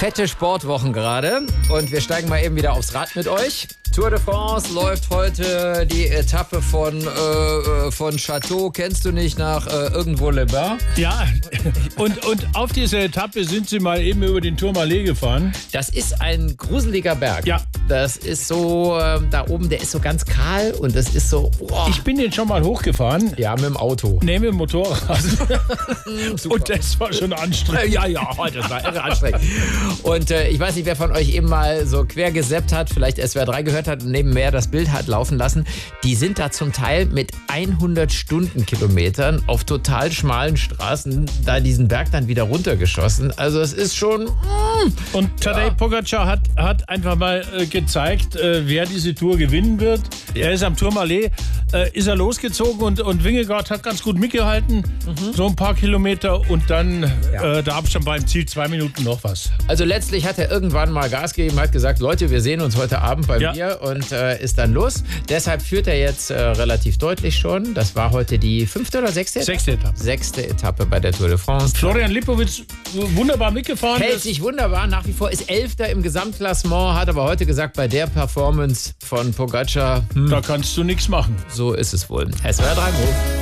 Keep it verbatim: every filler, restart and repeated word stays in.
fette Sportwochen gerade und wir steigen mal eben wieder aufs Rad mit euch. Tour de France läuft heute die Etappe von, äh, von Château, kennst du nicht, nach äh, irgendwo Le Bain. Ja, und, und auf dieser Etappe sind sie mal eben über den Tourmalet gefahren. Das ist ein gruseliger Berg. Ja. Das ist so, äh, da oben, der ist so ganz kahl und das ist so... Oh. Ich bin den schon mal hochgefahren. Ja, mit dem Auto. Nee, mit dem Motorrad. Und das war schon anstrengend. Ja, ja, das war irre anstrengend. Und äh, ich weiß nicht, wer von euch eben mal so quer gesappt hat, vielleicht S W R drei gehört hat und nebenher das Bild hat laufen lassen. Die sind da zum Teil mit hundert Stundenkilometern auf total schmalen Straßen da diesen Berg dann wieder runtergeschossen. Also es ist schon... Mm, und Tadej ja. Pogačar hat, hat einfach mal äh, gezeigt, äh, wer diese Tour gewinnen wird. Ja. Er ist am Tourmalet, äh, ist er losgezogen und, und Vingegaard hat ganz gut mitgehalten. Mhm. So ein paar Kilometer und dann ja. äh, der Abstand beim Ziel zwei Minuten noch was. Also letztlich hat er irgendwann mal Gas gegeben, hat gesagt, Leute, wir sehen uns heute Abend bei ja. mir und äh, ist dann los. Deshalb führt er jetzt äh, relativ deutlich schon. Das war heute die fünfte oder sechste Etappe? Sechste Etappe. Sechste Etappe bei der Tour de France. Florian Lipowitz wunderbar mitgefahren. Hält sich wunderbar nach wie vor, ist Elfter im Gesamtklassement, hat aber heute gesagt, bei der Performance von Pogačar, hm, da kannst du nichts machen. So ist es wohl. S W R drei Move.